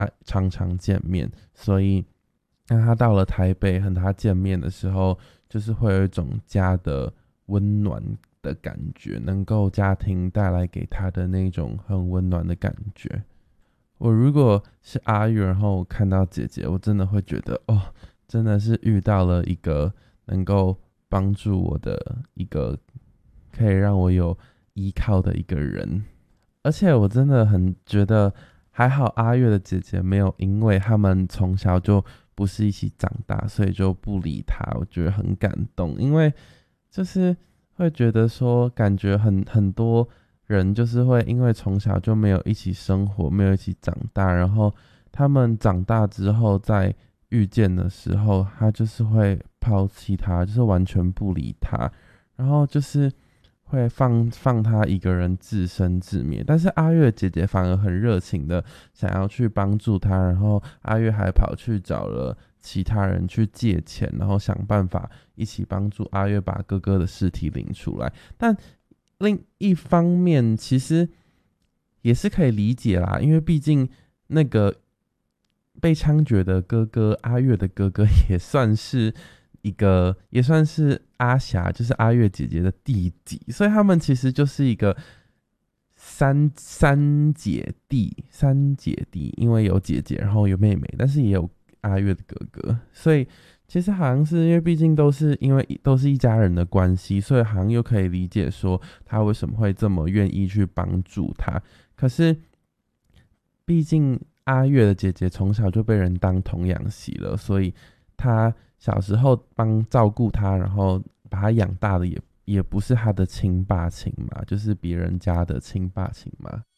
常常见面，所以当他到了台北和他见面的时候，就是会有一种家的温暖的感觉，能够家庭带来给他的那种很温暖的感觉。我如果是阿月，然后看到姐姐，我真的会觉得哦，真的是遇到了一个能够帮助我的一个可以让我有依靠的一个人。而且我真的很觉得还好阿月的姐姐没有因为他们从小就不是一起长大，所以就不理他，我觉得很感动。因为就是会觉得说感觉很多人就是会因为从小就没有一起生活，没有一起长大，然后他们长大之后在遇见的时候，他就是会抛弃他，就是完全不理他，然后就是会放他一个人自生自灭。但是阿月姐姐反而很热情的想要去帮助他，然后阿月还跑去找了其他人去借钱，然后想办法一起帮助阿月把哥哥的尸体领出来。但另一方面，其实也是可以理解啦，因为毕竟那个被枪决的哥哥阿月的哥哥也算是阿霞，就是阿月姐姐的弟弟，所以他们其实就是一个三姐弟，因为有姐姐，然后有妹妹，但是也有阿月的哥哥，所以其实好像是因为毕竟都是一家人的关系，所以好像又可以理解说他为什么会这么愿意去帮助他。可是毕竟阿月的姐姐从小就被人当童养媳了，所以她小时候照顾她，然后把她养大的也不是她的亲爸亲妈，就是别人家的亲爸亲妈。